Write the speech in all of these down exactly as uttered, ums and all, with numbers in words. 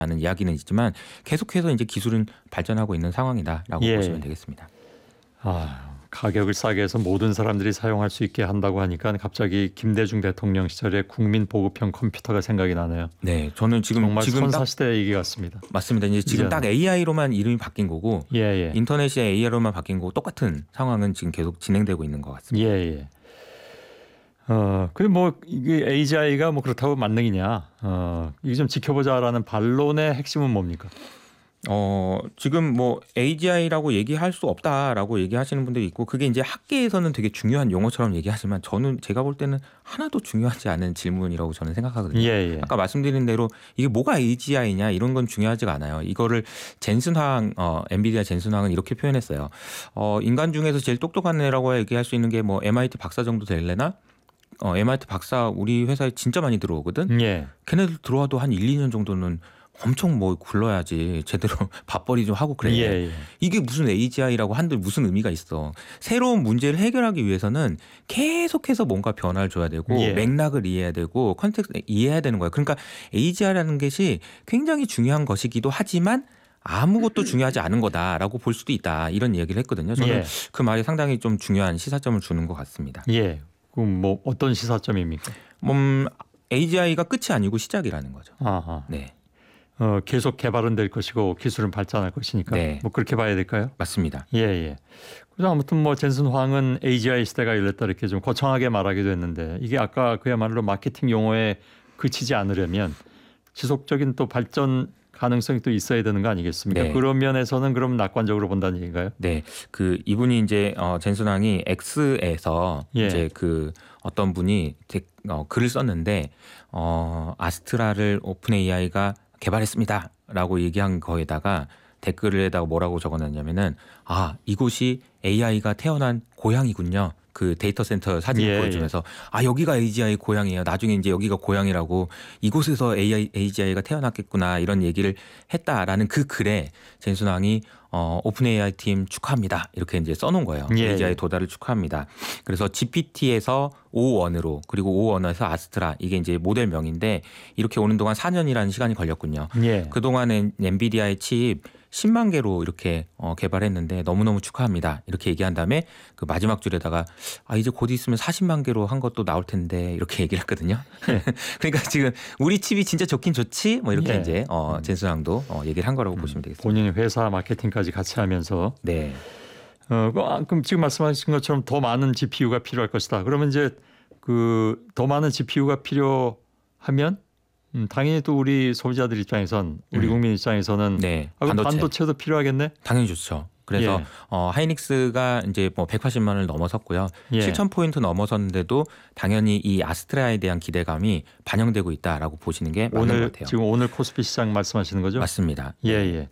라는 이야기는 있지만 계속해서 이제 기술은 발전하고 있는 상황이다라고 예. 보시면 되겠습니다. 아, 가격을 싸게 해서 모든 사람들이 사용할 수 있게 한다고 하니까 갑자기 김대중 대통령 시절의 국민 보급형 컴퓨터가 생각이 나네요. 네, 저는 지금 정말 지금 딱 선사시대 얘기 같습니다. 맞습니다. 이제 지금 이제는. 딱 에이아이로만 이름이 바뀐 거고 예, 예. 인터넷이 에이아이로만 바뀐 거고 똑같은 상황은 지금 계속 진행되고 있는 것 같습니다. 예, 예. 어, 근데 뭐 이게 에이지아이가 뭐 그렇다고 만능이냐? 어, 이게 좀 지켜보자라는 반론의 핵심은 뭡니까? 어, 지금 뭐 에이지아이라고 얘기할 수 없다라고 얘기하시는 분들이 있고 그게 이제 학계에서는 되게 중요한 용어처럼 얘기하지만 저는 제가 볼 때는 하나도 중요하지 않은 질문이라고 저는 생각하거든요. 예, 예. 아까 말씀드린 대로 이게 뭐가 에이지아이냐 이런 건 중요하지가 않아요. 이거를 젠슨 황, 어, 엔비디아 젠슨 황은 이렇게 표현했어요. 어, 인간 중에서 제일 똑똑한 애라고 얘기할 수 있는 게 뭐 엠아이티 박사 정도 될래나? 어, 엠아이티 박사 우리 회사에 진짜 많이 들어오거든. 예. 걔네들 들어와도 한 일, 이 년 정도는 엄청 뭐 굴러야지 제대로 밥벌이 좀 하고 그래. 예, 예. 이게 무슨 에이지아이라고 한들 무슨 의미가 있어. 새로운 문제를 해결하기 위해서는 계속해서 뭔가 변화를 줘야 되고 예. 맥락을 이해해야 되고 컨텍스트 이해해야 되는 거예요. 그러니까 에이지아이라는 것이 굉장히 중요한 것이기도 하지만 아무것도 중요하지 않은 거다라고 볼 수도 있다. 이런 얘기를 했거든요. 저는 예. 그 말이 상당히 좀 중요한 시사점을 주는 것 같습니다. 예. 그럼 뭐 어떤 시사점입니까? 음, 에이지아이가 끝이 아니고 시작이라는 거죠. 아하. 네, 어, 계속 개발은 될 것이고 기술은 발전할 것이니까 네. 뭐 그렇게 봐야 될까요? 맞습니다. 예, 예. 그래서 아무튼 뭐 젠슨 황은 에이지아이 시대가 열렸다 이렇게 좀 거창하게 말하기도 했는데 이게 아까 그야말로 마케팅 용어에 그치지 않으려면 지속적인 또 발전 가능성이 또 있어야 되는 거 아니겠습니까? 네. 그런 면에서는 그럼 낙관적으로 본다는 얘기인가요? 네, 그 이분이 이제 어, 젠슨 황이 X에서 예. 이제 그 어떤 분이 데, 어, 글을 썼는데 어, 아스트라를 오픈 에이아이가 개발했습니다라고 얘기한 거에다가 댓글에다가 뭐라고 적어놨냐면은 아 이곳이 에이아이가 태어난 고향이군요. 그 데이터 센터 사진을 예, 보여주면서 아 여기가 에이지아이 고향이에요. 나중에 이제 여기가 고향이라고 이곳에서 에이아이, 에이지아이가 태어났겠구나 이런 얘기를 했다라는 그 글에 젠슨 황이 어, 오픈 에이아이 팀 축하합니다. 이렇게 이제 써놓은 거예요. 예, 에이지아이 예. 도달을 축하합니다. 그래서 지피티에서 오원으로 그리고 오원에서 아스트라 이게 이제 모델명인데 이렇게 오는 동안 사 년이라는 시간이 걸렸군요. 예. 그동안은 엔비디아의 칩 십만 개로 이렇게 어, 개발했는데 너무너무 축하합니다. 이렇게 얘기한 다음에 그 마지막 줄에다가 아 이제 곧 있으면 사십만 개로 한 것도 나올 텐데 이렇게 얘기를 했거든요. 그러니까 지금 우리 칩이 진짜 좋긴 좋지 뭐 이렇게 예. 이제 어, 젠슨 황도 어, 얘기를 한 거라고 보시면 되겠습니다. 본인 회사 마케팅까지 같이 하면서 네. 어, 그, 아, 그럼 지금 말씀하신 것처럼 더 많은 지피유가 필요할 것이다. 그러면 이제 그 더 많은 지피유가 필요하면 음, 당연히 또 우리 소비자들 입장에선 우리 음. 국민 입장에서는 네. 아, 그럼 반도체. 반도체도 필요하겠네. 당연히 좋죠. 그래서 예. 어, 하이닉스가 이제 뭐 백팔십만 원을 넘어섰고요. 예. 칠천 포인트 넘어섰는데도 당연히 이 아스트라에 대한 기대감이 반영되고 있다라고 보시는 게 맞는 오늘 것 같아요. 지금 오늘 코스피 시장 말씀하시는 거죠? 맞습니다. 예, 예.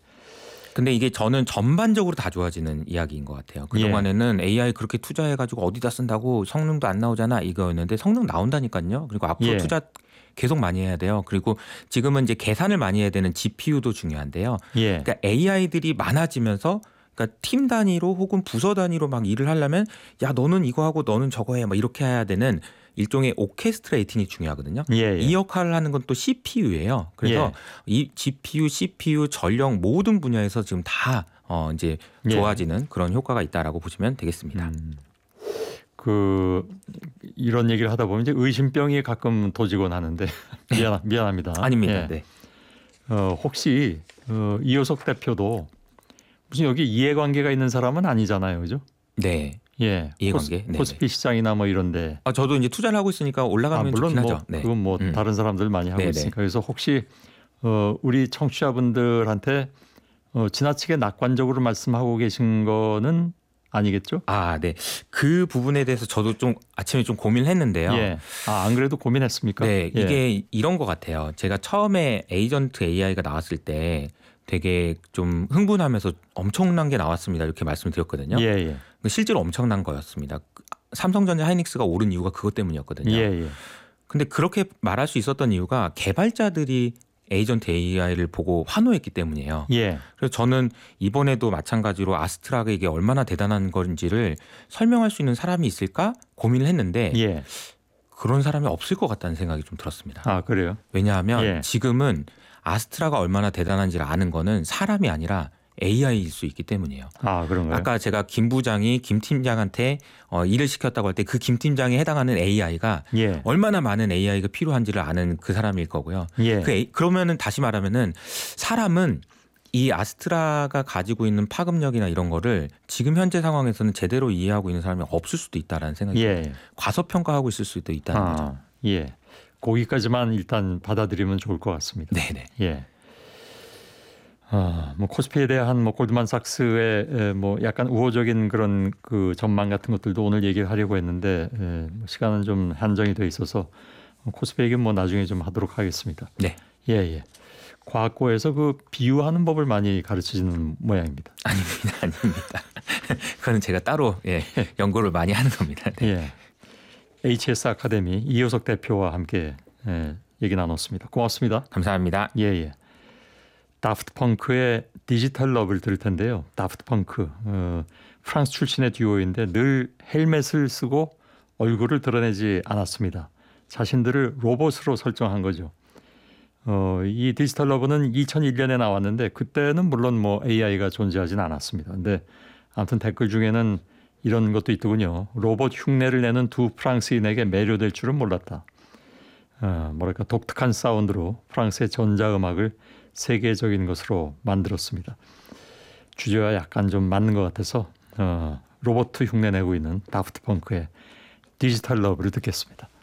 근데 이게 저는 전반적으로 다 좋아지는 이야기인 것 같아요. 그동안에는 에이아이 그렇게 투자해가지고 어디다 쓴다고 성능도 안 나오잖아 이거였는데 성능 나온다니까요. 그리고 앞으로 예. 투자 계속 많이 해야 돼요. 그리고 지금은 이제 계산을 많이 해야 되는 지피유도 중요한데요. 예. 그러니까 에이아이들이 많아지면서 그러니까 팀 단위로 혹은 부서 단위로 막 일을 하려면 야 너는 이거 하고 너는 저거 해 막 이렇게 해야 되는 일종의 오케스트레이팅이 중요하거든요. 예, 예. 이 역할을 하는 건 또 씨피유예요. 그래서 예. 이 지피유, 씨피유, 전력 모든 분야에서 지금 다 어 이제 예. 좋아지는 그런 효과가 있다라고 보시면 되겠습니다. 음, 그 이런 얘기를 하다 보면 이제 의심병이 가끔 도지곤 하는데 미안 미안합니다. 아닙니다. 예. 네. 어, 혹시 어, 이효석 대표도 무슨 여기 이해관계가 있는 사람은 아니잖아요, 그죠? 네. 예, 이해관계? 코스, 네네. 코스피 시장이나 뭐 이런데 아, 저도 이제 투자를 하고 있으니까 아, 올라가면 물론 좋긴 뭐 하죠. 네. 그건 뭐 음. 다른 사람들 많이 하고 네네. 있으니까 그래서 혹시 어, 우리 청취자분들한테 어, 지나치게 낙관적으로 말씀하고 계신 거는 아니겠죠? 아, 네. 그 부분에 대해서 저도 좀 아침에 좀 고민을 했는데요. 예. 아, 안 그래도 고민했습니까? 네, 예. 이게 이런 것 같아요. 제가 처음에 에이전트 에이아이가 나왔을 때 되게 좀 흥분하면서 엄청난 게 나왔습니다. 이렇게 말씀을 드렸거든요. 예, 예. 실제로 엄청난 거였습니다. 삼성전자 하이닉스가 오른 이유가 그것 때문이었거든요. 예, 예. 근데 그렇게 말할 수 있었던 이유가 개발자들이 에이전트 에이아이를 보고 환호했기 때문이에요. 예. 그래서 저는 이번에도 마찬가지로 아스트라가 이게 얼마나 대단한 건지를 설명할 수 있는 사람이 있을까 고민을 했는데 예. 그런 사람이 없을 것 같다는 생각이 좀 들었습니다. 아, 그래요? 왜냐하면 예. 지금은 아스트라가 얼마나 대단한지를 아는 거는 사람이 아니라 에이아이일 수 있기 때문이에요. 아, 그런가요? 아까 제가 김 부장이 김 팀장한테 어, 일을 시켰다고 할 때 그 김 팀장에 해당하는 에이아이가 예. 얼마나 많은 에이아이가 필요한지를 아는 그 사람일 거고요. 예. 그 에이, 그러면은 다시 말하면은 사람은 이 아스트라가 가지고 있는 파급력이나 이런 거를 지금 현재 상황에서는 제대로 이해하고 있는 사람이 없을 수도 있다라는 생각이 예. 듭니다. 과소평가하고 있을 수도 있다는 거죠. 아, 예. 거기까지만 일단 받아들이면 좋을 것 같습니다. 네네. 예. 아, 뭐 코스피에 대한 뭐 골드만삭스의 에, 뭐 약간 우호적인 그런 그 전망 같은 것들도 오늘 얘기하려고 했는데 에, 뭐 시간은 좀 한정이 돼 있어서 코스피 얘기는 뭐 나중에 좀 하도록 하겠습니다. 네. 예, 예. 과학고에서 그 비유하는 법을 많이 가르치는 모양입니다. 아닙니다. 아닙니다. 그거는 제가 따로 예, 연구를 많이 하는 겁니다. 네. 예. 에이치에스 아카데미 이효석 대표와 함께 예, 얘기 나눴습니다. 고맙습니다. 감사합니다. 예, 예. 다프트 펑크의 디지털 러브를 들을 텐데요. 다프트 펑크 어, 프랑스 출신의 듀오인데 늘 헬멧을 쓰고 얼굴을 드러내지 않았습니다. 자신들을 로봇으로 설정한 거죠. 어, 이 디지털 러브는 이천일 년에 나왔는데 그때는 물론 뭐 에이아이가 존재하진 않았습니다. 근데 아무튼 댓글 중에는 이런 것도 있더군요. 로봇 흉내를 내는 두 프랑스인에게 매료될 줄은 몰랐다. 어, 뭐랄까 독특한 사운드로 프랑스의 전자음악을 세계적인 것으로 만들었습니다. 주제와 약간 좀 맞는 것 같아서 어, 로봇 흉내 내고 있는 다프트 펑크의 디지털 러브를 듣겠습니다.